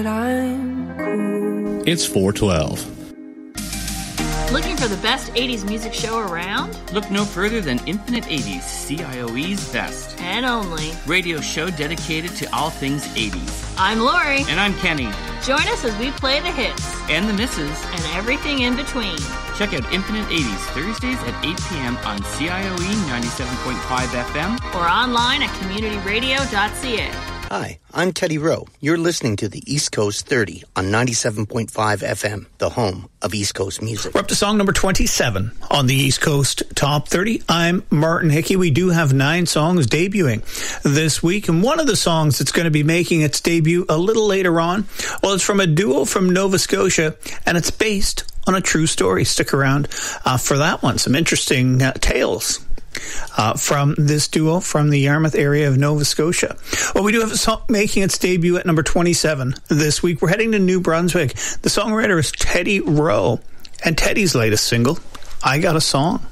It's 412. Looking for the best 80s music show around? Look no further than Infinite 80s, CIOE's best. And only. Radio show dedicated to all things 80s. I'm Lori. And I'm Kenny. Join us as we play the hits. And the misses. And everything in between. Check out Infinite 80s Thursdays at 8 p.m. on CIOE 97.5 FM. Or online at communityradio.ca. Hi, I'm Teddy Rowe. You're listening to the East Coast 30 on 97.5 FM, the home of East Coast music. We're up to song number 27 on the East Coast Top 30. I'm Martin Hickey. We do have 9 songs debuting this week, and one of the songs that's going to be making its debut a little later on, well, it's from a duo from Nova Scotia, and it's based on a true story. Stick around for that one. Some interesting tales from this duo from the Yarmouth area of Nova Scotia. Well, we do have a song making its debut at number 27 this week. We're heading to New Brunswick. The songwriter is Teddy Rowe, and Teddy's latest single, I Got a Song.